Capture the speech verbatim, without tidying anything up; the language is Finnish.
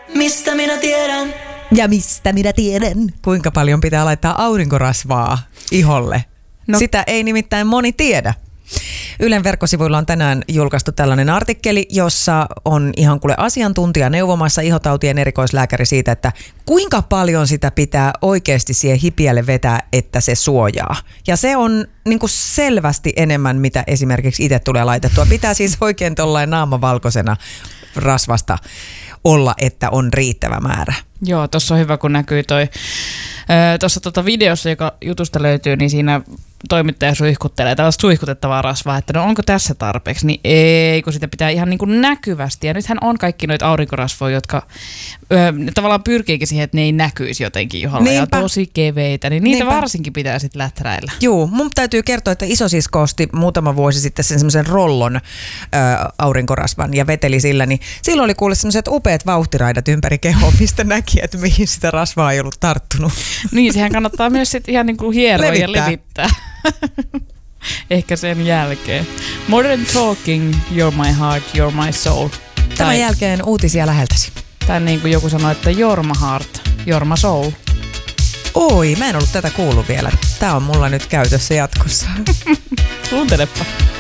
Mistä minä tiedän? Ja mistä minä tiedän? Kuinka paljon pitää laittaa aurinkorasvaa iholle? No. Sitä ei nimittäin moni tiedä. Ylen verkkosivuilla on tänään julkaistu tällainen artikkeli, jossa on ihan kuule asiantuntija neuvomassa ihotautien erikoislääkäri siitä, että kuinka paljon sitä pitää oikeasti siihen hipiälle vetää, että se suojaa. Ja se on niin kuin selvästi enemmän, mitä esimerkiksi itse tulee laitettua. Pitää siis oikein tollain naamavalkoisena rasvasta olla, että on riittävä määrä. Joo, tuossa on hyvä, kun näkyy toi, tuossa tota videossa, joka jutusta löytyy, niin siinä toimittaja suihkuttelee tällaista suihkutettavaa rasvaa, että no onko tässä tarpeeksi, niin ei, kun sitä pitää ihan niin kuin näkyvästi. Ja nythän on kaikki noita aurinkorasvoja, jotka ö, tavallaan pyrkiikin siihen, että ne ei näkyisi jotenkin iholla. Niinpä. Ja tosi keveitä, niin niitä Niinpä. varsinkin pitää sitten läträillä. Juu, mun täytyy kertoa, että isosisko osti muutama vuosi sitten sen semmoisen rollon ö, aurinkorasvan ja veteli sillä, niin silloin oli kuule semmoiset upeat vauhtiraidat ympäri kehoa, mistä näki, että mihin sitä rasvaa ei ollut tarttunut. Niin, sehän kannattaa myös sitten ihan niin kuin hieroa ja levittää. Ehkä sen jälkeen. Modern Talking, You're My Heart, You're My Soul. Tämän tai, jälkeen uutisia läheltäsi. Tai niin kuin joku sanoi, että You're My Heart, You're My Soul. Oi, mä en ollut tätä kuullut vielä. Tää on mulla nyt käytössä jatkossa. Kuuntelepa.